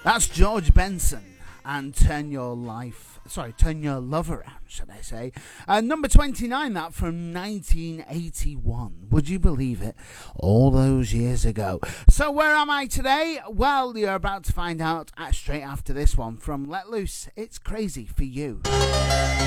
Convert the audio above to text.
That's George Benson and Turn Your Love Around, should I say. Number 29, that from 1981. Would you believe it? All those years ago. So where am I today? Well, you're about to find out straight after this one from Let Loose. It's Crazy for You.